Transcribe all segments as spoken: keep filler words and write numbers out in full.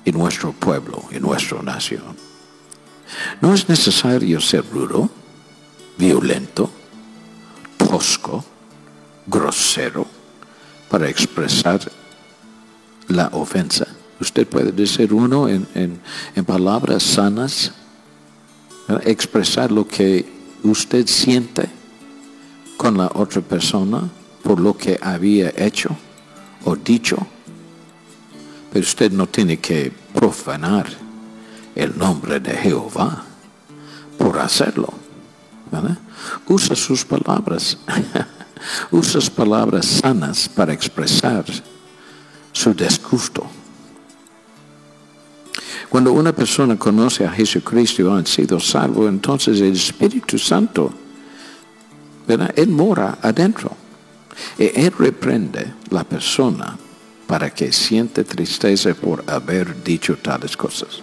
en nuestro pueblo, en nuestra nación. No es necesario ser rudo, violento, tosco, grosero para expresar la ofensa. Usted puede decir uno en, en, en palabras sanas, ¿verdad? Expresar lo que usted siente con la otra persona por lo que había hecho o dicho. Pero usted no tiene que profanar el nombre de Jehová por hacerlo, ¿verdad? Usa sus palabras. Usa palabras sanas para expresar su disgusto. Cuando una persona conoce a Jesucristo y han sido salvos, entonces el Espíritu Santo, ¿verdad? Él mora adentro. Y Él reprende la persona para que siente tristeza por haber dicho tales cosas.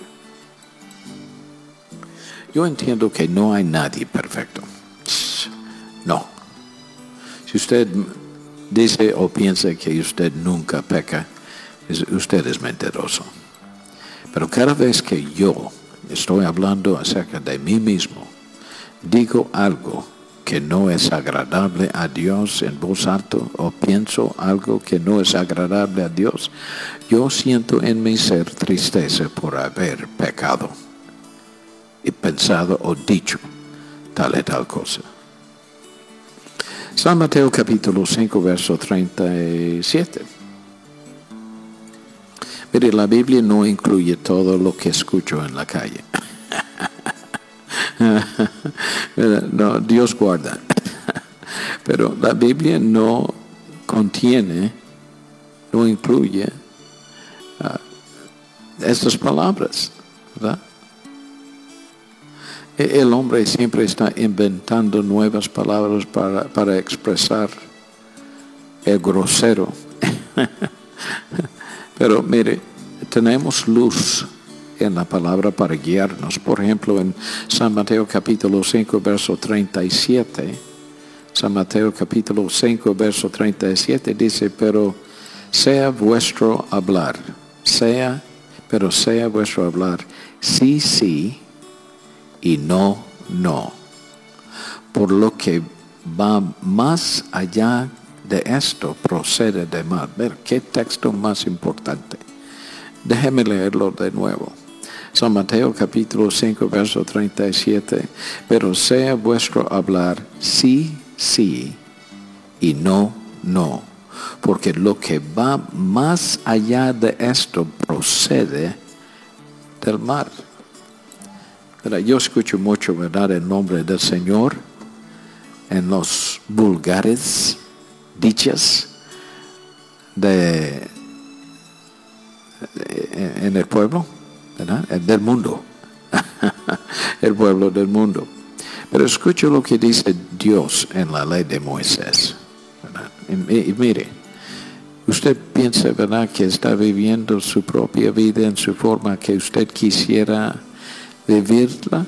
Yo entiendo que no hay nadie perfecto. No. Si usted dice o piensa que usted nunca peca, usted es mentiroso. Pero cada vez que yo estoy hablando acerca de mí mismo, digo algo que no es agradable a Dios en voz alta o pienso algo que no es agradable a Dios, yo siento en mi ser tristeza por haber pecado y pensado o dicho tal y tal cosa. San Mateo capítulo cinco, verso treinta y siete. Mire, la Biblia no incluye todo lo que escucho en la calle. No, Dios guarda. Pero la Biblia no contiene, no incluye uh, estas palabras, ¿verdad? El hombre siempre está inventando nuevas palabras para, para expresar el grosero. Pero mire, tenemos luz en la palabra para guiarnos. Por ejemplo, en San Mateo capítulo cinco, verso treinta y siete, San Mateo capítulo cinco, verso treinta y siete dice, pero sea vuestro hablar, sea, pero sea vuestro hablar, sí, sí, y no, no. Por lo que va más allá de esto procede de mal. Ver, ¿qué texto más importante? Déjeme leerlo de nuevo. San Mateo capítulo cinco, verso treinta y siete. Pero sea vuestro hablar sí, sí, y no, no. Porque lo que va más allá de esto procede del mal. ¿Verdad? Yo escucho mucho, ¿verdad?, el nombre del Señor en los vulgares dichas de, de en el pueblo, ¿verdad?, del mundo. El pueblo del mundo. Pero escucho lo que dice Dios en la ley de Moisés, ¿verdad? Y, y mire, usted piensa, ¿verdad?, que está viviendo su propia vida en su forma que usted quisiera vivirla.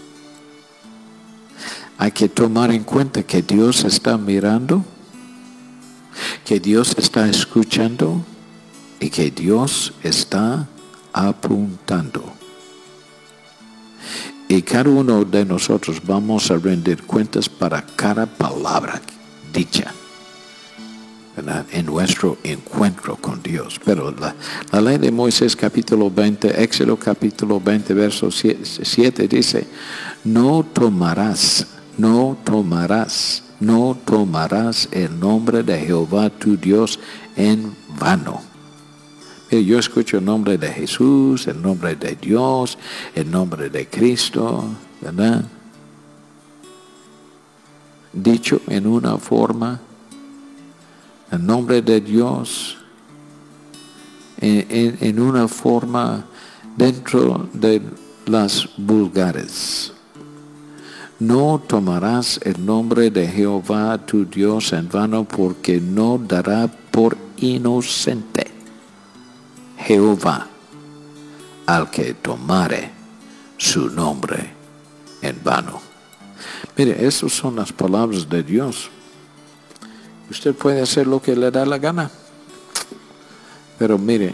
Hay que tomar en cuenta que Dios está mirando, que Dios está escuchando y que Dios está apuntando. Y cada uno de nosotros vamos a rendir cuentas para cada palabra dicha, ¿verdad?, en nuestro encuentro con Dios. Pero la, la ley de Moisés capítulo veinte, Éxodo capítulo veinte, verso siete dice, no tomarás, no tomarás, no tomarás el nombre de Jehová tu Dios en vano. Mira, yo escucho el nombre de Jesús, el nombre de Dios, el nombre de Cristo, ¿verdad?, dicho en una forma, el nombre de Dios en, en, en una forma dentro de las vulgares. No tomarás el nombre de Jehová tu Dios en vano, porque no dará por inocente Jehová al que tomare su nombre en vano. Mire, esas son las palabras de Dios. Usted puede hacer lo que le da la gana. Pero mire,